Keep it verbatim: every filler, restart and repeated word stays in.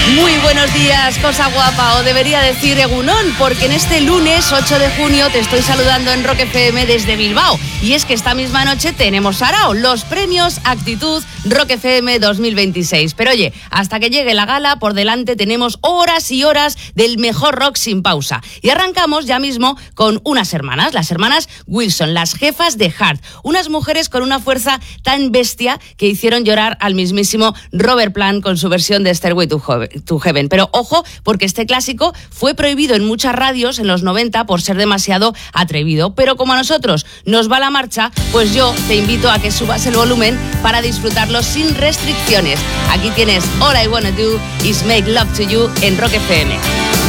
Muy buenos días, cosa guapa, o debería decir Egunón, porque en este lunes ocho de junio te estoy saludando en Rock F M desde Bilbao. Y es que esta misma noche tenemos Sarao, los premios Actitud Rock F M dos mil veintiséis. Pero oye, hasta que llegue la gala, por delante tenemos horas y horas del mejor rock sin pausa. Y arrancamos ya mismo con unas hermanas, las hermanas Wilson, las jefas de Heart. Unas mujeres con una fuerza tan bestia que hicieron llorar al mismísimo Robert Plant con su versión de Stairway to Heaven. Pero ojo, porque este clásico fue prohibido en muchas radios en los noventa por ser demasiado atrevido. Pero como a nosotros nos va la marcha, pues yo te invito a que subas el volumen para disfrutarlo sin restricciones. Aquí tienes All I Wanna Do Is Make Love to You en Rock F M.